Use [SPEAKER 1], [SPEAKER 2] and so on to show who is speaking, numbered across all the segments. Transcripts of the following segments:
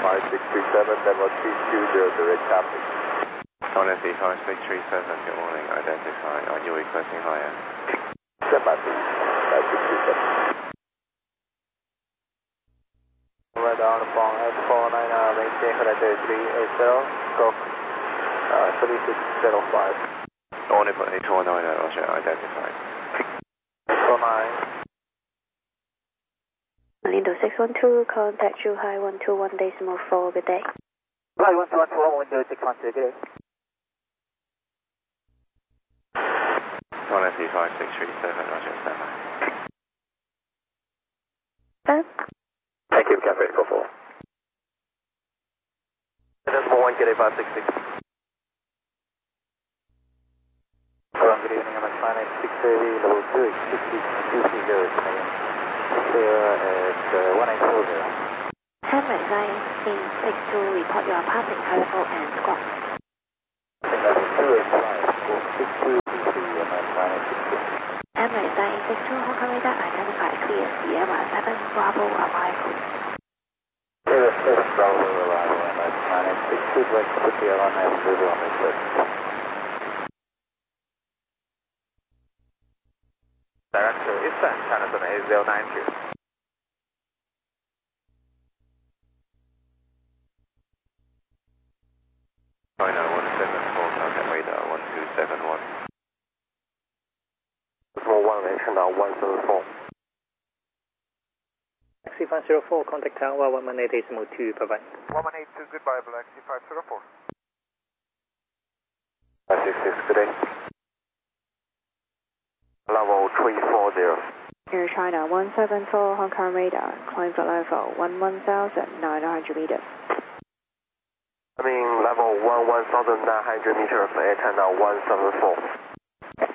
[SPEAKER 1] 5637, level 220, direct traffic.
[SPEAKER 2] Honda C5637, good morning, identify, are you requesting higher?
[SPEAKER 1] Stand by, please. 5637. Right on the phone, S49, maintain flight 380, stroke 3605.
[SPEAKER 2] Only for 849, Roger, identified.
[SPEAKER 1] 49.
[SPEAKER 3] Lindo 612, contact Zhuhai 121.4, good day.
[SPEAKER 1] Right, 121, window 612, good day.
[SPEAKER 2] Honda C5637, Roger, stand by.
[SPEAKER 1] Thank you, Cafe 44. Number 1, get a 566. Hello, good evening, I'm at Finance 630, level 260, Here at 1840.
[SPEAKER 3] Hamlet 962, report you are passing telephone and squawk.
[SPEAKER 1] I think that's 285, 62, I'm at Finance 630.
[SPEAKER 3] Hamlet 962, Hong Kong radar, identify clear Sierra 7 Bravo arrival.
[SPEAKER 1] Sierra 7 Bravo arrival, I'm at Finance 62, direct to the airline, I have 0 on the trip. Director Eastern China 8092.
[SPEAKER 2] China 174, contact radar 1271.
[SPEAKER 1] More 1, action now 174.
[SPEAKER 4] Taxi 504, contact tower 118.2, bye-bye.
[SPEAKER 1] 1182, goodbye, Black C504. 566, good day. Level 340.
[SPEAKER 3] Air China 174, Hong Kong radar, climb for level 11,900 meters.
[SPEAKER 1] Level 11,900 meters, Air China 174.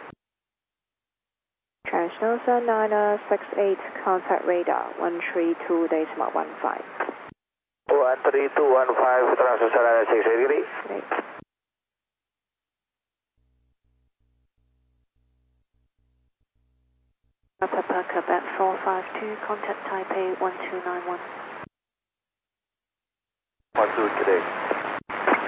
[SPEAKER 3] Transnosa 968, contact radar 132.15.
[SPEAKER 1] 13215, Transnosa 968.
[SPEAKER 3] Great. Papa Quebec 452, contact Taipei 1291.
[SPEAKER 1] 12 today.